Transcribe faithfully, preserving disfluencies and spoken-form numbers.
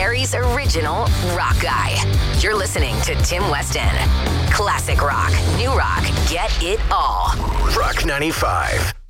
Gary's original rock guy. You're listening to Tim Weston. Classic rock, new rock, get it all. Rock ninety-five.